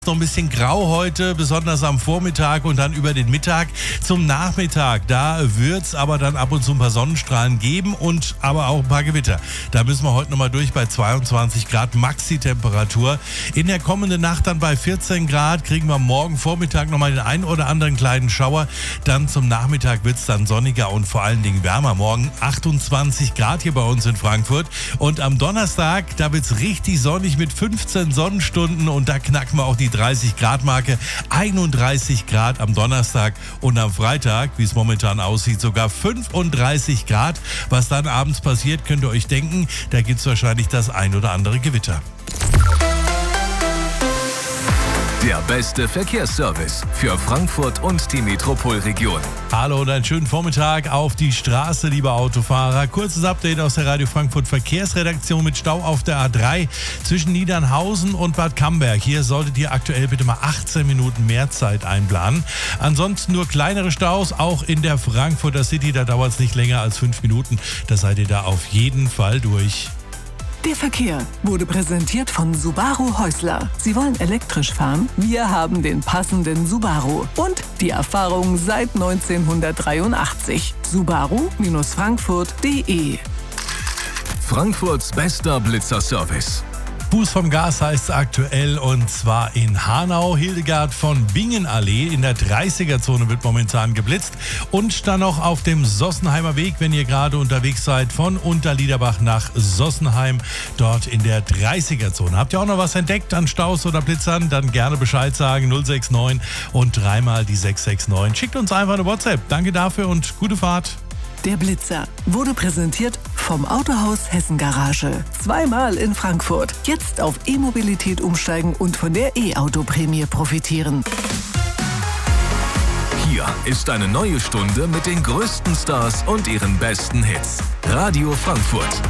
Noch ein bisschen grau heute, besonders am Vormittag und dann über den Mittag. Zum Nachmittag, da wird es aber dann ab und zu ein paar Sonnenstrahlen geben und aber auch ein paar Gewitter. Da müssen wir heute nochmal durch bei 22 Grad Maxi-Temperatur. In der kommenden Nacht dann bei 14 Grad kriegen wir morgen Vormittag nochmal den einen oder anderen kleinen Schauer. Dann zum Nachmittag wird es dann sonniger und vor allen Dingen wärmer. Morgen 28 Grad hier bei uns in Frankfurt. Und am Donnerstag, da wird es richtig sonnig mit 15 Sonnenstunden und da knacken wir auch die 30 Grad Marke, 31 Grad am Donnerstag und am Freitag, wie es momentan aussieht, sogar 35 Grad. Was dann abends passiert, könnt ihr euch denken, da gibt es wahrscheinlich das ein oder andere Gewitter. Der beste Verkehrsservice für Frankfurt und die Metropolregion. Hallo und einen schönen Vormittag auf die Straße, liebe Autofahrer. Kurzes Update aus der Radio Frankfurt Verkehrsredaktion mit Stau auf der A3 zwischen Niedernhausen und Bad Camberg. Hier solltet ihr aktuell bitte mal 18 Minuten mehr Zeit einplanen. Ansonsten nur kleinere Staus, auch in der Frankfurter City. Da dauert es nicht länger als 5 Minuten. Da seid ihr da auf jeden Fall durch. Der Verkehr wurde präsentiert von Subaru Häusler. Sie wollen elektrisch fahren? Wir haben den passenden Subaru. Und die Erfahrung seit 1983. Subaru-Frankfurt.de. Frankfurts bester Blitzerservice. Fuß vom Gas heißt es aktuell und zwar in Hanau. Hildegard von Bingenallee in der 30er-Zone wird momentan geblitzt. Und dann noch auf dem Sossenheimer Weg, wenn ihr gerade unterwegs seid, von Unterliederbach nach Sossenheim, dort in der 30er-Zone. Habt ihr auch noch was entdeckt an Staus oder Blitzern? Dann gerne Bescheid sagen, 069 und dreimal die 669. Schickt uns einfach eine WhatsApp. Danke dafür und gute Fahrt. Der Blitzer wurde präsentiert vom Autohaus Hessen Garage. Zweimal in Frankfurt. Jetzt auf E-Mobilität umsteigen und von der E-Auto-Prämie profitieren. Hier ist eine neue Stunde mit den größten Stars und ihren besten Hits. Radio Frankfurt.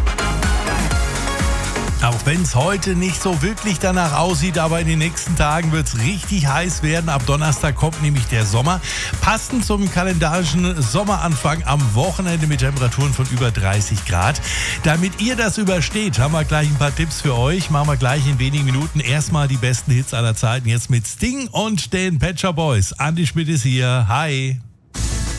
Auch wenn es heute nicht so wirklich danach aussieht, aber in den nächsten Tagen wird es richtig heiß werden. Ab Donnerstag kommt nämlich der Sommer. Passend zum kalendarischen Sommeranfang am Wochenende mit Temperaturen von über 30 Grad. Damit ihr das übersteht, haben wir gleich ein paar Tipps für euch. Machen wir gleich in wenigen Minuten erstmal die besten Hits aller Zeiten. Jetzt mit Sting und den Pet Shop Boys. Andi Schmidt ist hier. Hi.